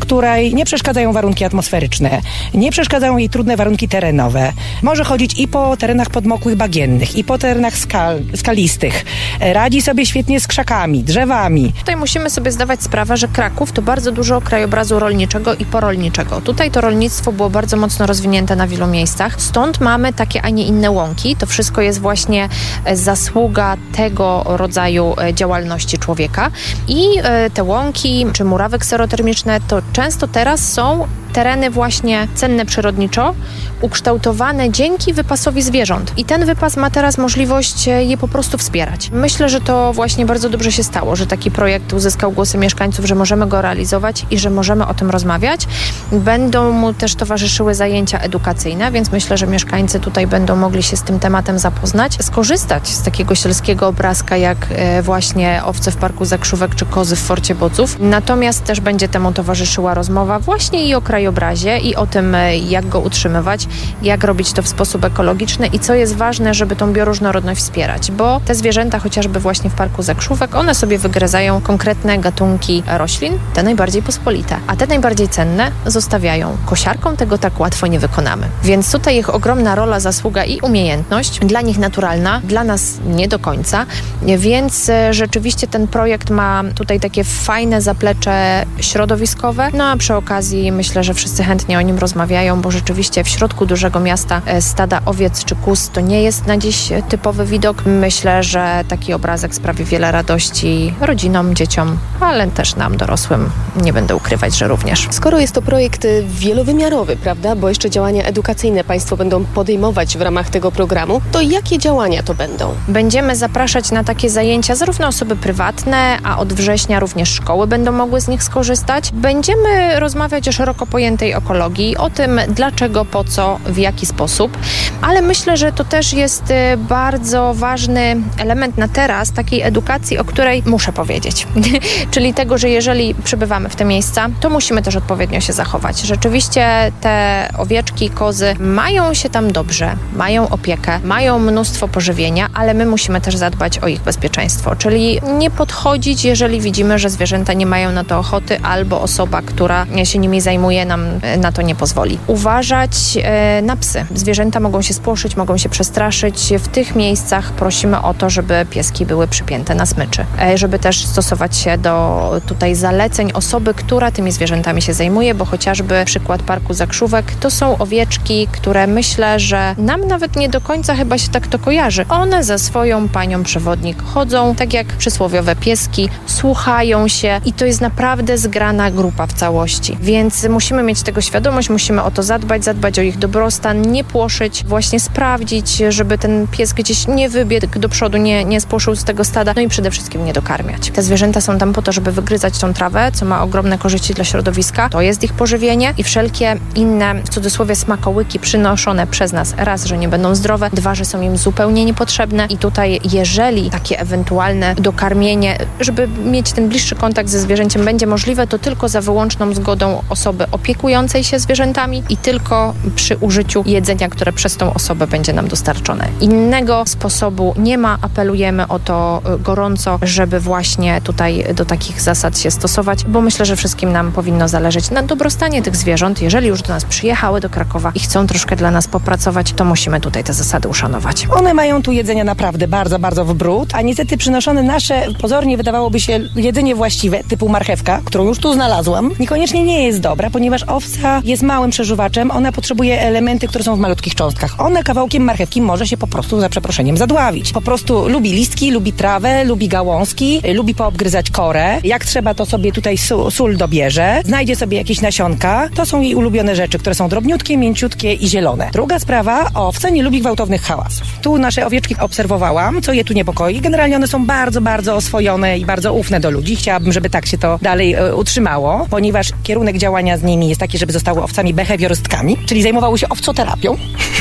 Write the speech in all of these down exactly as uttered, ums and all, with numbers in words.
której nie przeszkadzają warunki atmosferyczne, nie przeszkadzają jej trudne warunki terenowe. Może chodzić i po terenach podmokłych bagiennych, i po terenach skal, skalistych. Radzi sobie świetnie z krzakami, drzewami. Tutaj musimy sobie zdawać sprawę, że Kraków to bardzo dużo krajobrazu rolniczego i porolniczego. Tutaj to rolnictwo było bardzo mocno rozwinięte na wielu miejscach. Stąd mamy takie, a nie inne łąki. To wszystko jest właśnie zasługa tego rodzaju działalności człowieka. I te łąki czy murawy kserotermiczne to często teraz są tereny właśnie cenne przyrodniczo, ukształtowane dzięki wypasowi zwierząt. I ten wypas ma teraz możliwość je po prostu wspierać. Myślę, że to właśnie bardzo dobrze się stało, że taki projekt uzyskał głosy mieszkańców, że możemy go realizować i że możemy o tym rozmawiać. Będą mu też towarzyszyły zajęcia edukacyjne, więc myślę, że mieszkańcy tutaj będą mogli się z tym tematem zapoznać, skorzystać z takiego sielskiego obrazka, jak właśnie owce w Parku Zakrzówek czy kozy w Forcie Bodzów. Natomiast też będzie temu towarzyszyła rozmowa właśnie i o krajobrazie i o tym, jak go utrzymywać, jak robić to w sposób ekologiczny i co jest ważne, żeby tą bioróżnorodność wspierać, bo te zwierzęta chociażby właśnie w Parku Zakrzówek, one sobie wygryzają konkretne gatunki roślin, te najbardziej pospolite, a te najbardziej cenne zostawiają. Kosiarką tego tak łatwo nie wykonamy. Więc tutaj ich ogromna rola, zasługa i umiejętność, dla nich naturalna, dla nas nie do końca, więc rzeczywiście ten projekt ma tutaj takie fajne zaplecze środowiskowe, no a przy okazji myślę, że wszyscy chętnie o nim rozmawiają, bo rzeczywiście w środku dużego miasta stada owiec czy kóz to nie jest na dziś typowy widok. Myślę, że taki obrazek sprawi wiele radości rodzinom, dzieciom, ale też nam dorosłym. Nie będę ukrywać, że również. Skoro jest to projekt wielowymiarowy, prawda, bo jeszcze działania edukacyjne Państwo będą podejmować w ramach tego programu, to jakie działania to będą? Będziemy zapraszać na takie zajęcia zarówno osoby prywatne, a od września również szkoły będą mogły z nich skorzystać. Będziemy rozmawiać o szeroko pojętej ekologii, o tym dlaczego, po co, w jaki sposób, ale myślę, że to też jest bardzo ważny element na teraz takiej edukacji, o której muszę powiedzieć. Czyli tego, że jeżeli przybywamy w te miejsca, to musimy też odpowiednio się zachować. Rzeczywiście te owieczki, kozy mają się tam dobrze, mają opiekę, mają mnóstwo pożywienia, ale my musimy też zadbać o ich bezpieczeństwo, czyli nie podchodzić, jeżeli widzimy, że zwierzęta nie mają na to ochoty, albo osoba, która się nimi zajmuje, nam na to nie pozwoli. Uważać e, na psy. Zwierzęta mogą się spłoszyć, mogą się przestraszyć. W tych miejscach prosimy o to, żeby pieski były przypięte na smyczy, e, żeby też stosować się do tutaj zaleceń osoby, która tymi zwierzętami się zajmuje, bo chociażby przykład Parku Zakrzówek to są owieczki, które myślę, że nam nawet nie do końca chyba się tak to kojarzy. One ze swoją panią przewodnik chodzą, tak jak przysłowiowe pieski, słuchają się i to jest naprawdę zgrana grupa w całości. Więc musimy mieć tego świadomość, musimy o to zadbać, zadbać o ich dobrostan, nie płoszyć, właśnie sprawdzić, żeby ten pies gdzieś nie wybiegł do przodu, nie, nie spłoszył z tego stada, no i przede wszystkim nie dokarmiać. Te zwierzęta są tam po to, żeby wygryzać tą trawę, co ma ogromne korzyści dla środowiska. To jest ich pożywienie i wszelkie inne, w cudzysłowie, smakołyki przynoszone przez nas. Raz, że nie będą zdrowe, dwa, że są im zupełnie niepotrzebne i tutaj, jeżeli takie ewentualne dokarmienie, żeby mieć ten bliższy kontakt ze zwierzęciem będzie możliwe, to tylko za wyłączną zgodą osoby opiekującej się zwierzętami i tylko przy użyciu jedzenia, które przez tą osobę będzie nam dostarczone. Innego sposobu nie ma. Apelujemy o to gorąco, żeby właśnie tutaj do takich zasad się stosować, bo myślę, że wszystkim nam powinno zależeć na dobrostanie tych zwierząt. Jeżeli już do nas przyjechały do Krakowa i chcą troszkę dla nas popracować, to musimy tutaj te zasady uszanować. One mają tu jedzenia naprawdę bardzo, bardzo w bród, a niestety przynoszone nasze, pozornie wydawałoby się jedzenie właściwe, typu marchewka, którą już tu znalazłam, niekoniecznie nie jest dobra, ponieważ owca jest małym przeżuwaczem, ona potrzebuje elementy, które są w malutkich cząstkach. Ona kawałkiem marchewki może się po prostu, za przeproszeniem, zadławić. Po prostu lubi listki, lubi trawę, lubi gałązki, lubi poobgryzać korę. Jak trzeba, to sobie tutaj sól dobierze, znajdzie sobie jakieś nasionka. To są jej ulubione rzeczy, które są drobniutkie, mięciutkie i zielone. Druga sprawa, owca nie lubi gwałtownych hałasów. Tu nasze owieczki obserwowałam, co je tu niepokoi. Generalnie one są bardzo, bardzo oswojone i bardzo ufne do ludzi. Chciałabym, żeby tak się to dalej e, utrzymało, ponieważ kierunek działania z nimi jest taki, żeby zostały owcami behawiorystkami, czyli zajmowały się owcoterapią.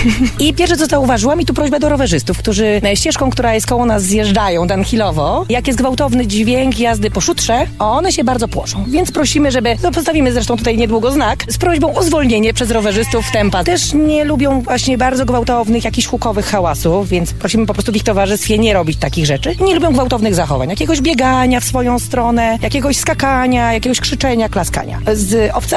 I pierwsze, co zauważyłam, i tu prośba do rowerzystów, którzy ścieżką, która jest koło nas, zjeżdżają downhillowo, jak jest gwałtowny dźwięk jazdy po szutrze, one się bardzo płoszą. Więc prosimy, żeby, no postawimy zresztą tutaj niedługo znak, z prośbą o zwolnienie przez rowerzystów tempa. Też nie lubią właśnie bardzo gwałtownych, jakichś hukowych hałasów, więc prosimy po prostu w ich towarzystwie nie robić takich rzeczy. Nie lubią gwałtownych zachowań, jakiegoś biegania w swoją stronę, jakiegoś skakania, jakiegoś krzyczenia, klaskania. Z owcami